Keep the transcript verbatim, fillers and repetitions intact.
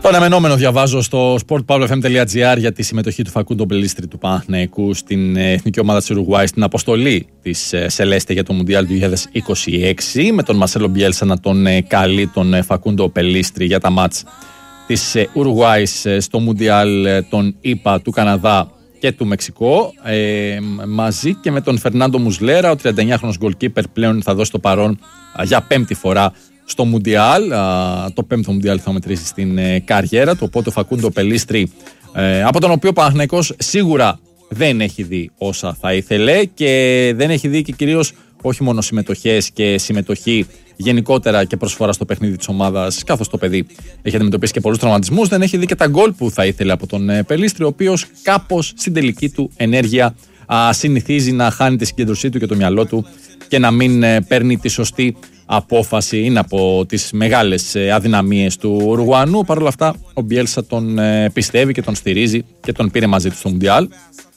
Το αναμενόμενο διαβάζω στο σπορτ παύλο εφ εμ τελεία τζι άρ για τη συμμετοχή του Φακούντο Πελίστρη του Παναθηναϊκού στην εθνική ομάδα της Ουρουγουάη στην αποστολή της Σελέστε για το Μουντιάλ του είκοσι είκοσι έξι, με τον Μαρσέλο Μπιέλσα να τον καλεί τον Φακούντο Πελίστρη για τα μάτς της Ουρουγουάη στο Μουντιάλ των ΗΠΑ, του Καναδά και του Μεξικό, ε, μαζί και με τον Φερνάντο Μουσλέρα. Ο τριανταεννιάχρονος γκολκίπερ πλέον θα δώσει το παρόν α, για πέμπτη φορά στο Μουντιάλ, α, το πέμπτο Μουντιάλ θα μετρήσει στην ε, καριέρα του. Οπότε ο Φακούντο Πελίστρη, ε, από τον οποίο ο Παναθηναϊκός σίγουρα δεν έχει δει όσα θα ήθελε, και δεν έχει δει και κυρίως όχι μόνο συμμετοχές και συμμετοχή γενικότερα και προσφορά στο παιχνίδι της ομάδας, καθώς το παιδί έχει αντιμετωπίσει και πολλούς τραυματισμούς, δεν έχει δει και τα γκολ που θα ήθελε από τον ε, Πελίστρη, ο οποίος κάπως στην τελική του ενέργεια α, συνηθίζει να χάνει τη συγκέντρωσή του και το μυαλό του και να μην ε, παίρνει τη σωστή απόφαση. Είναι από τις μεγάλες ε, αδυναμίες του Ουρουγουανού. Παρ' όλα αυτά ο Μπιέλσα τον ε, πιστεύει και τον στηρίζει και τον πήρε μαζί του στο Μουντιάλ.